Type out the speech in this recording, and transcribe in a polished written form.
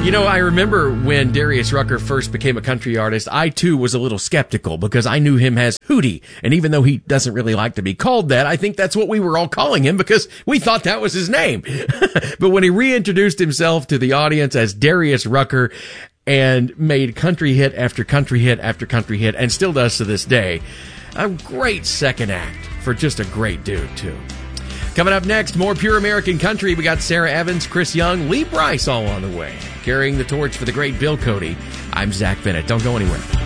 I remember when Darius Rucker first became a country artist, I too was a little skeptical because I knew him as Hootie. And even though he doesn't really like to be called that, I think that's what we were all calling him because we thought that was his name. But when he reintroduced himself to the audience as Darius Rucker and made country hit after country hit after country hit, and still does to this day, a great second act for just a great dude, too. Coming up next, more pure American country. We got Sarah Evans, Chris Young, Lee Brice all on the way. Carrying the torch for the great Bill Cody. I'm Zach Bennett. Don't go anywhere.